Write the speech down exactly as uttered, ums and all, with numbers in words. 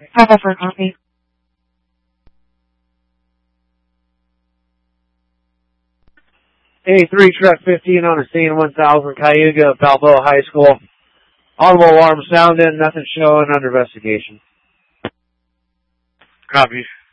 Papa for copy. A three truck fifteen on the scene, one thousand Cayuga, Balboa High School. Audible alarm sounding, nothing showing, under investigation. Copy.